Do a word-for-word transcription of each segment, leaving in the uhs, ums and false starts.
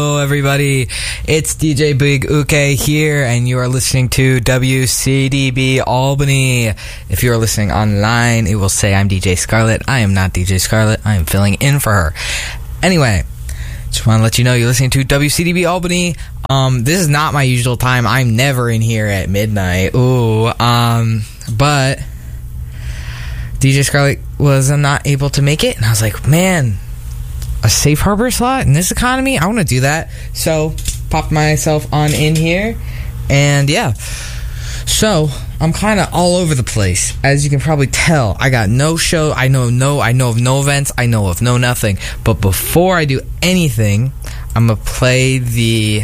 Hello everybody, it's D J Big Uke here, and you are listening to W C D B Albany. If you are listening online, it will say I'm D J Scarlett. I am not D J Scarlett, I am filling in for her. Anyway, just want to let you know you're listening to W C D B Albany. Um, this is not my usual time. I'm never in here at midnight. Ooh, um, but D J Scarlett was not able to make it, and I was like, man, a safe harbor slot in this economy? I want to do that. So, popped myself on in here, and yeah. So, I'm kind of all over the place. As you can probably tell, I got no show. I know no. I know of no events. I know of no nothing. But before I do anything, I'm gonna play the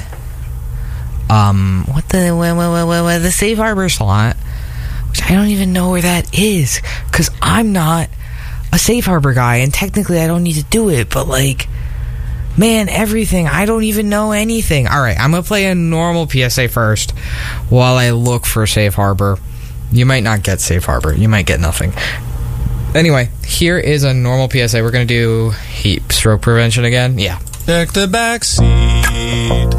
um what the what, what, what, what, the safe harbor slot, which I don't even know where that is, because I'm not a safe harbor guy, and technically I don't need to do it, but like, man, everything, I don't even know anything. Alright, I'm gonna play a normal P S A first while I look for safe harbor. You might not get safe harbor, you might get nothing. Anyway, here is a normal P S A. We're gonna do heat stroke prevention again. Yeah. Check the back seat.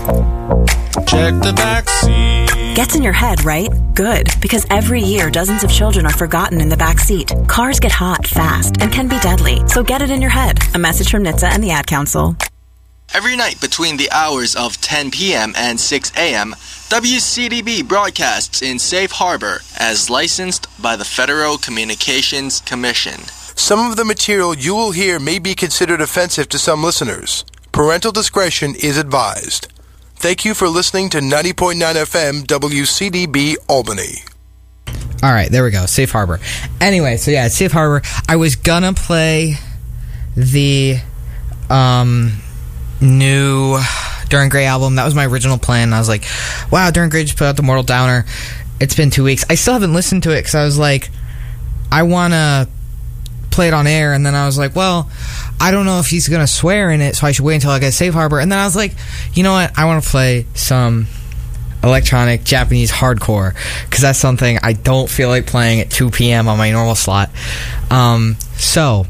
Check the back seat. Gets in your head, right? Good, because every year dozens of children are forgotten in the back seat. Cars get hot fast and can be deadly, so get it in your head. A message from N H T S A and the Ad Council. Every night between the hours of ten p.m. and six a.m., W C D B broadcasts in Safe Harbor as licensed by the Federal Communications Commission. Some of the material you will hear may be considered offensive to some listeners. Parental discretion is advised. Thank you for listening to ninety point nine F M W C D B Albany. Alright, there we go. Safe Harbor. Anyway, so yeah, it's Safe Harbor. I was gonna play the um, new Duran Gray album. That was my original plan. I was like, wow, Duran Gray just put out the Mortal Downer. It's been two weeks. I still haven't listened to it because I was like, I want to play it on air, and then I was like, well, I don't know if he's going to swear in it, so I should wait until I get Safe Harbor. And then I was like, you know what? I want to play some electronic Japanese hardcore, because that's something I don't feel like playing at two p.m. on my normal slot. Um, so,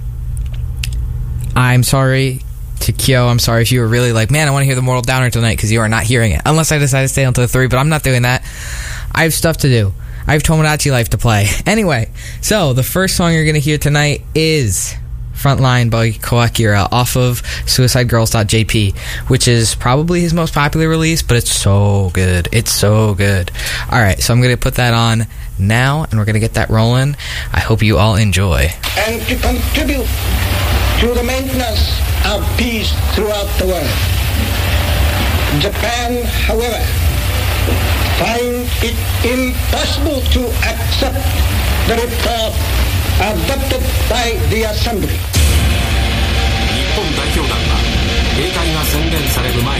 I'm sorry to Kyo. I'm sorry if you were really like, man, I want to hear the Mortal Downer tonight, because you are not hearing it. Unless I decide to stay until three, but I'm not doing that. I have stuff to do. I have Tomodachi Life to play. Anyway, so the first song you're going to hear tonight is Frontline by Koakira off of suicide girls dot j p, which is probably his most popular release, but it's so good. It's so good. Alright, so I'm going to put that on now, and we're going to get that rolling. I hope you all enjoy. And to contribute to the maintenance of peace throughout the world. Japan, however, finds it impossible to accept the report adopted by the Assembly. 日本代表団は閉会が宣言される前